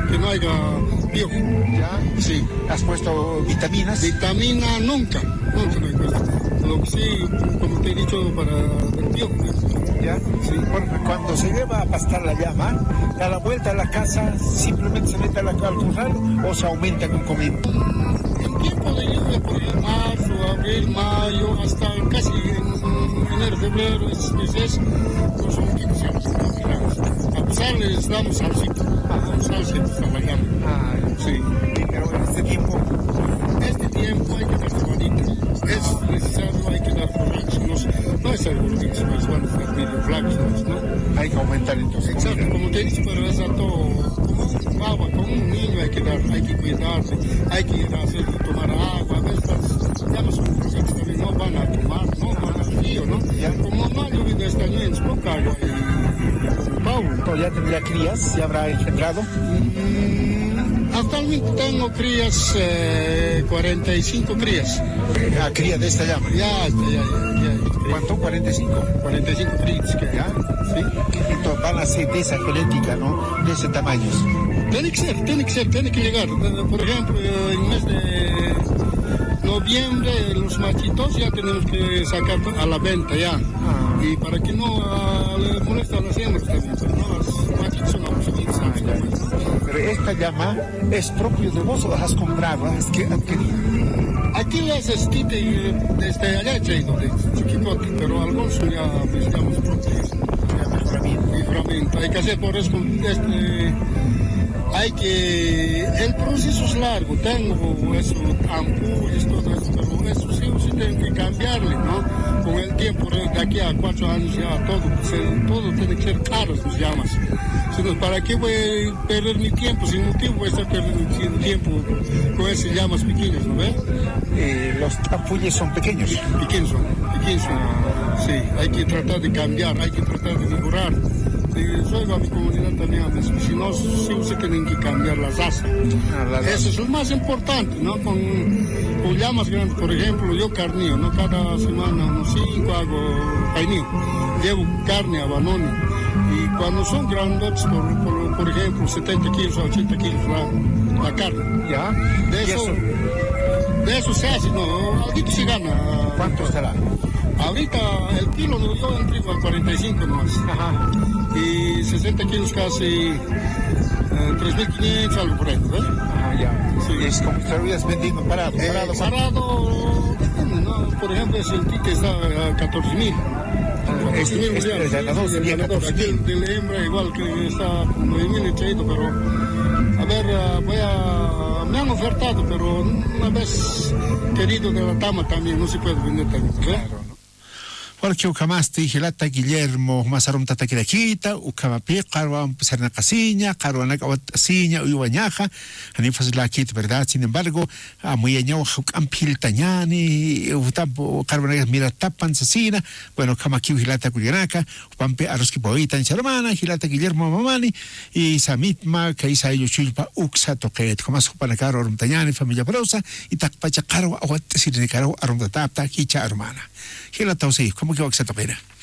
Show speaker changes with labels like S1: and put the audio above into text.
S1: que no haya piojo.
S2: ¿Ya?
S1: Sí.
S2: ¿Has puesto vitaminas?
S1: Vitamina nunca no he puesto. Lo que sí, como te he dicho, para el piojo.
S2: ¿Ya?
S1: Sí.
S2: Porque cuando se lleva a pastar la llama, a la vuelta a la casa, simplemente se mete al corral o se aumenta con comida.
S1: En tiempo de lluvia, por marzo, abril, mayo, hasta casi en enero, febrero, esos meses, los mosquitos ya nos encontramos. A pesar les damos salsita, hasta la llama. Sí.
S2: Pero en este tiempo
S1: hay que dar tomadita. Es necesario, hay que dar forraje. No es algo que se nos van a estar medio flacos, ¿no?
S2: hay que aumentar entonces.
S1: Exacto, como te he dicho, pero es alto como un baba, como un niño hay que dar, hay que cuidarse, hay que hacerle tomar agua. A veces las llamas son cosas que no van a tomar, no van al río, ¿no? Como no ha llovido este año, es poca agua y Paulo.
S2: ¿Ya tendrá crías? ¿Ya habrá engendrado?
S1: Actualmente tengo crías, 45 crías.
S2: ¿A cría de esta llama?
S1: Ya.
S2: ¿Cuánto? 45.
S1: 45 crías.
S2: ¿Ya?
S1: Sí.
S2: Entonces van a ser de esa genética, ¿no? De ese tamaño.
S1: Tiene que llegar. Por ejemplo, en el mes de noviembre, los machitos ya tenemos que sacar a la venta ya. Y para que no le moleste a las hembras también, pero no, los machitos son abusitos.
S2: Pero esta llama es propio de vos o las has comprado, has adquirido.
S1: Aquí las desde allá he traído de chiquicote, pero algunos ya necesitamos propios. Mejoramiento. Hay que hacer por eso, el proceso es largo, tengo eso, ampullas, todo eso, pero eso sí tengo que cambiarle, ¿no? Con el tiempo, de aquí a 4 años ya todo tiene que ser caro, sus llamas. Entonces, ¿para qué voy a perder mi tiempo? Sin motivo voy a estar perdiendo mi tiempo con esas llamas pequeñas, ¿no ves?
S2: Los ampulles son pequeños.
S1: Pequeños son. Sí, hay que tratar de cambiar, hay que tratar de mejorar. Soy a mi comunidad también, si no, sí se tienen que cambiar las asas. Eso es lo más importante, ¿no? Con llamas grandes, por ejemplo, yo carneo, ¿no? Cada semana, unos 5 hago paineo. Llevo carne a Banoni. Y cuando son grandotes, por ejemplo, 70 kilos a 80 kilos la carne.
S2: ¿Ya?
S1: De eso se hace, ¿no? Ahorita se gana.
S2: ¿Cuánto estará?
S1: Ahorita el kilo yo entrego a 45 nomás. Ajá. Y 60 kilos casi 3.500, algo por ahí, ¿ves?
S2: Ya.
S1: Sí.
S2: Es como si estuvieras vendiendo parado.
S1: Parado, ¿no? Por ejemplo, el ticket está a 14.000.
S2: El ganador.
S1: Aquí el de la hembra igual que está 9.000 traído, pero a ver, me han ofertado, pero una vez querido de la tama también, no se puede vender también, ¿verdad?
S2: Claro. Porque ukamasti hilata Guillermo masarum tatakiraquita ukamapi qarwa empezar na casiña qarwa na asiña uyuañaja ani fácil aquí verdad. Sin embargo muy año ampil tañani utampo qarwa na mira tapan sasina bueno kamaki hilata kuyanaka upampe aroski poita en hermana hilata Guillermo mamani y samitma kaisa yuchilpa uksa toquet como su para caro tañani familia prosa y takpacha qarwa awat sirne caro arum tapta kicha hermana hilata usi ¿cómo que va a ser topera?